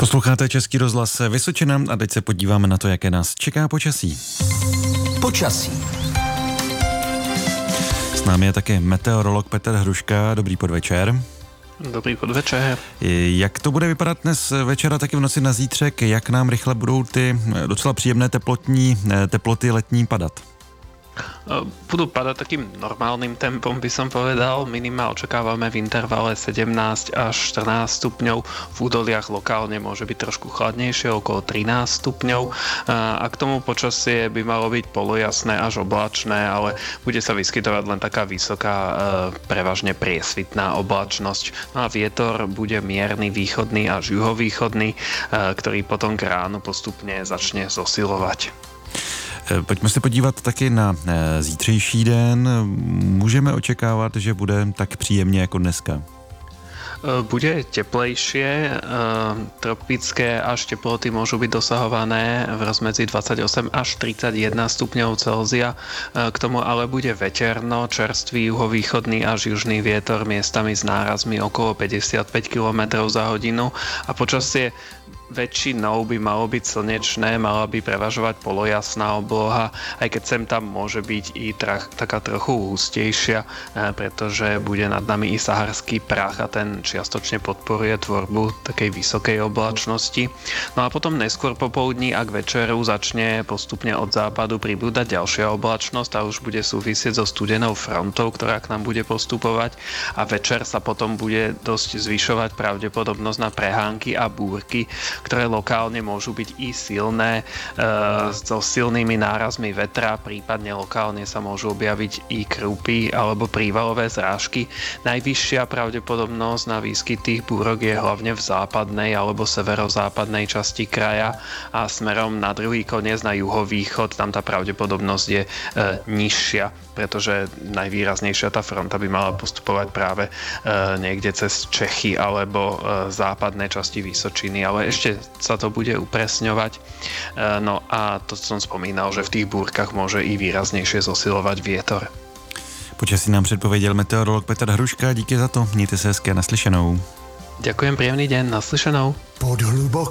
Posloucháte Český rozhlas Vysočina a teď se podíváme na to, jaké nás čeká počasí. Počasí. S námi je také meteorolog Petr Hruška. Dobrý podvečer. Dobrý podvečer. Jak to bude vypadat dnes večer a taky v noci na zítřek? Jak nám rychle budou ty docela příjemné teploty letní padat? Budú padať takým normálnym tempom, by som povedal. Minima očakávame v intervale 17 až 14 stupňov. V údoliach lokálne môže byť trošku chladnejšie, okolo 13 stupňov. A k tomu počasie by malo byť polojasné až oblačné, ale bude sa vyskytovať len taká vysoká, prevažne priesvitná oblačnosť. No a vietor bude mierny východný až juhovýchodný, ktorý potom k ránu postupne začne zosilovať. Pojďme se podívat taky na zítřejší den. Můžeme očekávat, že bude tak příjemně jako dneska? Bude teplejšie, tropické až teploty môžu byť dosahované v rozmedzi 28 až 31 stupňov Celzia. K tomu ale bude veterno, čerstvý juhovýchodný až južný vietor, miestami s nárazmi okolo 55 km za hodinu a počasie väčšinou by malo byť slnečné, mala by prevažovať polojasná obloha, aj keď sem tam môže byť i taká trochu hustejšia, pretože bude nad nami i saharský prach a ten čiastočne podporuje tvorbu takej vysokej oblačnosti. No a potom neskôr popoludní a k večeru začne postupne od západu pribúdať ďalšia oblačnosť a už bude súvisieť so studenou frontou, ktorá k nám bude postupovať a večer sa potom bude dosť zvyšovať pravdepodobnosť na prehánky a búrky, ktoré lokálne môžu byť i silné, so silnými nárazmi vetra, prípadne lokálne sa môžu objaviť i krúpy alebo prívalové zrážky. Najvyššia pravdepodobnosť na výskyt tých búrok je hlavne v západnej alebo severozápadnej časti kraja a smerom na druhý koniec na juhovýchod, tam tá pravdepodobnosť je nižšia, pretože najvýraznejšia tá fronta by mala postupovať práve niekde cez Čechy alebo západné časti Vysočiny, ale ešte sa to bude upresňovať. No a to som spomínal, že v tých búrkach môže i výraznejšie zosilovať vietor. Počasí nám předpověděl meteorolog Petr Hruška. Díky za to. Mějte se hezky a naslyšenou. Ďakujem, príjemný deň, naslyšenou. Pod hluboko.